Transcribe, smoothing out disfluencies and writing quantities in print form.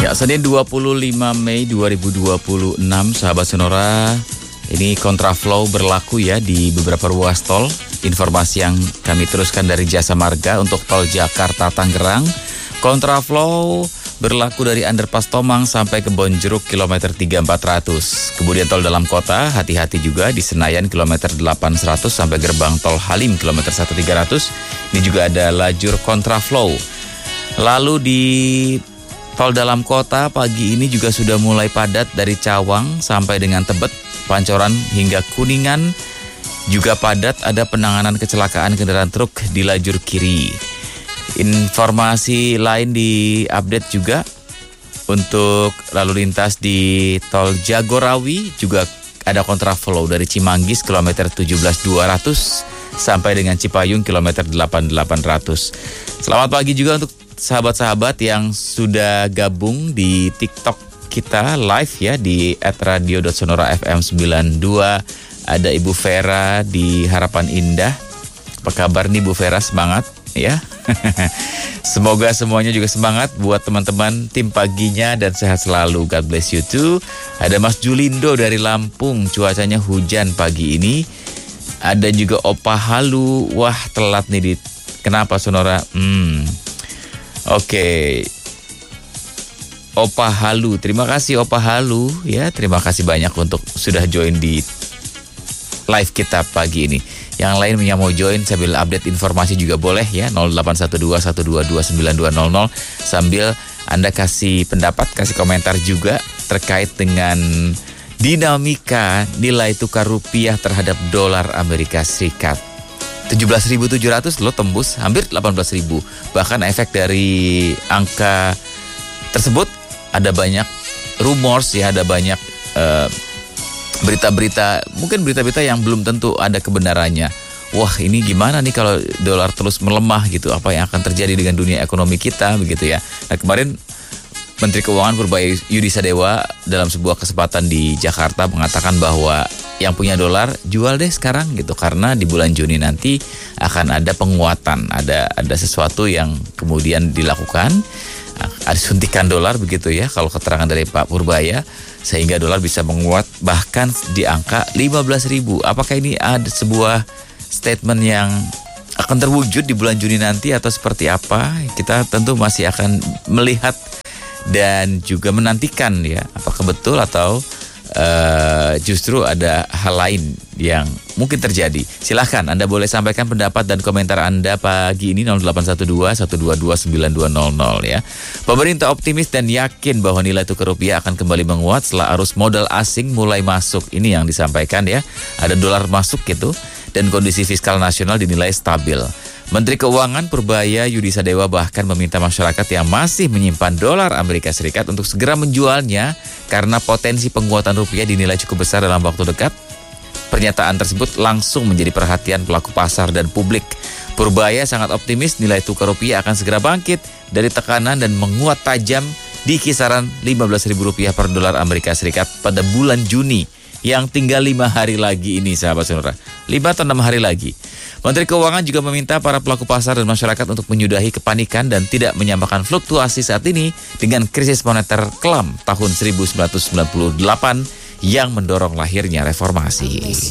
Ya, Senin 25 Mei 2026, sahabat Sonora. Ini kontraflow berlaku ya di beberapa ruas tol. Informasi yang kami teruskan dari Jasa Marga untuk tol Jakarta-Tangerang. Kontraflow berlaku dari Underpass Tomang sampai ke Bonjeruk kilometer 3400. Kemudian tol dalam kota, hati-hati juga di Senayan kilometer 800 sampai gerbang tol Halim kilometer 1300. Ini juga ada lajur kontraflow. Lalu di tol dalam kota pagi ini juga sudah mulai padat dari Cawang sampai dengan Tebet, Pancoran hingga Kuningan. Juga padat, ada penanganan kecelakaan kendaraan truk di lajur kiri. Informasi lain di-update juga untuk lalu lintas di tol Jagorawi, juga ada kontraflow dari Cimanggis kilometer 17.200 sampai dengan Cipayung kilometer 8.800. Selamat pagi juga untuk sahabat-sahabat yang sudah gabung di TikTok kita live ya di @radio.sonora_fm92. Ada Ibu Vera di Harapan Indah. Apa kabar nih Bu Vera, semangat ya. Semoga semuanya juga semangat buat teman-teman tim paginya dan sehat selalu. God bless you too. Ada Mas Julindo dari Lampung, cuacanya hujan pagi ini. Ada juga Opa Halu. Wah, telat nih kenapa Sonora? Oke. Opa Halu, terima kasih Opa Halu ya, terima kasih banyak untuk sudah join di live kita pagi ini. Yang lain yang mau join sambil update informasi juga boleh ya, 0812-122-9200 sambil Anda kasih pendapat, kasih komentar juga terkait dengan dinamika nilai tukar rupiah terhadap dolar Amerika Serikat. 17.700 loh, tembus hampir 18.000. Bahkan efek dari angka tersebut ada banyak rumors ya, ada banyak berita-berita, mungkin berita-berita yang belum tentu ada kebenarannya. Wah, ini gimana nih kalau dolar terus melemah gitu, apa yang akan terjadi dengan dunia ekonomi kita begitu ya. Nah, kemarin Menteri Keuangan Purbaya Yudi Sadewa dalam sebuah kesempatan di Jakarta mengatakan bahwa yang punya dolar jual deh sekarang gitu, karena di bulan Juni nanti akan ada penguatan, ada sesuatu yang kemudian dilakukan, ada suntikan dolar begitu ya kalau keterangan dari Pak Purbaya, sehingga dolar bisa menguat bahkan di angka 15.000. Apakah ini ada sebuah statement yang akan terwujud di bulan Juni nanti atau seperti apa? Kita tentu masih akan melihat dan juga menantikan ya, apakah betul atau justru ada hal lain yang mungkin terjadi. Silahkan Anda boleh sampaikan pendapat dan komentar Anda pagi ini 0812-122-9200 ya. Pemerintah optimis dan yakin bahwa nilai tukar rupiah akan kembali menguat setelah arus modal asing mulai masuk. Ini yang disampaikan ya. Ada dolar masuk gitu dan kondisi fiskal nasional dinilai stabil. Menteri Keuangan Purbaya Yudi Sadewa bahkan meminta masyarakat yang masih menyimpan dolar Amerika Serikat untuk segera menjualnya karena potensi penguatan rupiah dinilai cukup besar dalam waktu dekat. Pernyataan tersebut langsung menjadi perhatian pelaku pasar dan publik. Purbaya sangat optimis nilai tukar rupiah akan segera bangkit dari tekanan dan menguat tajam di kisaran Rp15.000 per dolar Amerika Serikat pada bulan Juni yang tinggal 5 hari lagi ini, sahabat Sonora. 5 atau 6 hari lagi. Menteri Keuangan juga meminta para pelaku pasar dan masyarakat untuk menyudahi kepanikan dan tidak menyamakan fluktuasi saat ini dengan krisis moneter kelam tahun 1998 yang mendorong lahirnya reformasi.